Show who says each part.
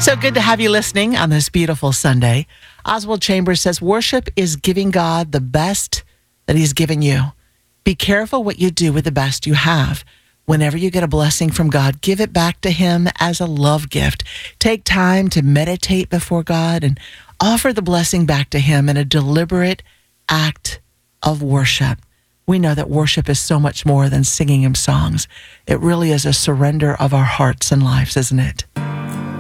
Speaker 1: So good to have you listening on this beautiful Sunday. Oswald Chambers says worship is giving God the best that he's given you. Be careful what you do with the best you have. Whenever you get a blessing from God, give it back to him as a love gift. Take time to meditate before God and offer the blessing back to him in a deliberate act of worship. We know that worship is so much more than singing him songs. It really is a surrender of our hearts and lives, isn't it?